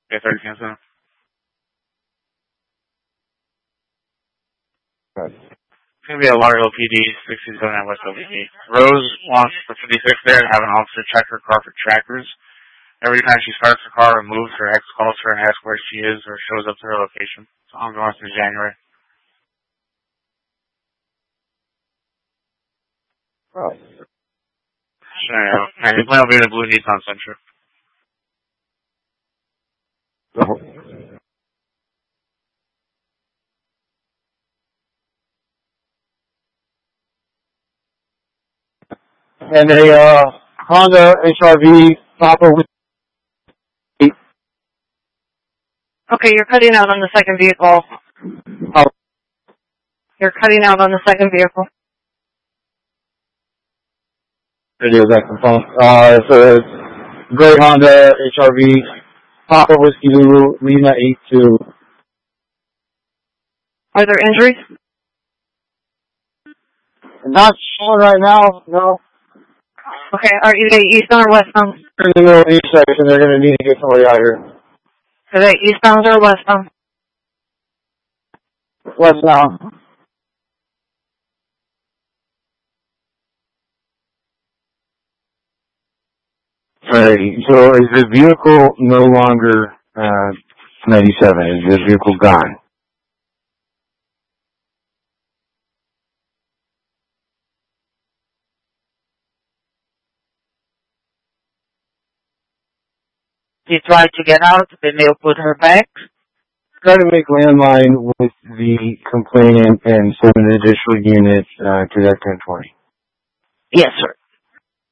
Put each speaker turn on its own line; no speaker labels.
Yeah, 30 cancel.
Right.
It's going to be a Lauderdale PD, 67 at West LPD. Rose wants the 56 there to have an officer check her car for trackers. Every time she starts the car or moves, her ex calls her and asks where she is or shows up to her location. It's ongoing through January.
Oh.
Sure. And it's going to be the blue Nissan Sentra.
And a Honda HRV Papa with.
Okay, you're cutting out on the second vehicle.
Oh.
You're cutting out on the second vehicle.
Radio that phone. It's a gray Honda HRV Papa Whiskey Lulu Lima 82.
Are there injuries?
Not sure right now, no.
Okay, are they eastbound or westbound?
In the middle of the intersection, they're going to need to get somebody out here.
Are they eastbound or westbound?
Westbound. Alright, so is the vehicle no longer 97? Is the vehicle gone?
You tried to get out, then they'll put her back.
Try to make landline with the complainant and send an additional unit to that 1020.
Yes, sir.